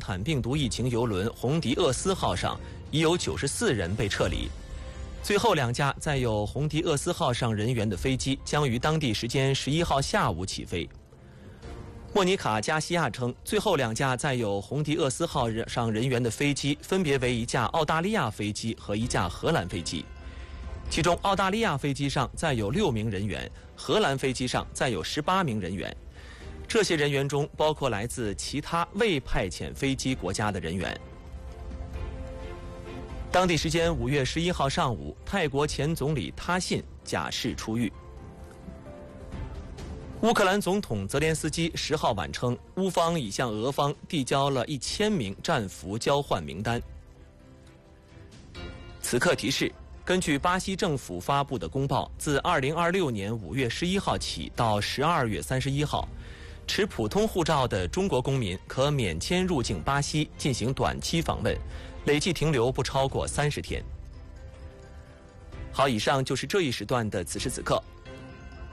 罕病毒疫情邮轮红迪厄斯号上已有94人被撤离。最后2架载有红迪厄斯号上人员的飞机将于当地时间11号下午起飞。莫妮卡·加西亚称，最后2架载有红迪厄斯号上人员的飞机分别为1架澳大利亚飞机和1架荷兰飞机，其中澳大利亚飞机上载有6名人员，荷兰飞机上载有18名人员。这些人员中包括来自其他未派遣飞机国家的人员。当地时间5月11号上午，泰国前总理他信假释出狱。乌克兰总统泽连斯基10号晚称，乌方已向俄方递交了1000名战俘交换名单。此刻提示：根据巴西政府发布的公报，自2026年5月11号起到12月31号，持普通护照的中国公民可免签入境巴西进行短期访问，累计停留不超过30天。好，以上就是这一时段的此时此刻。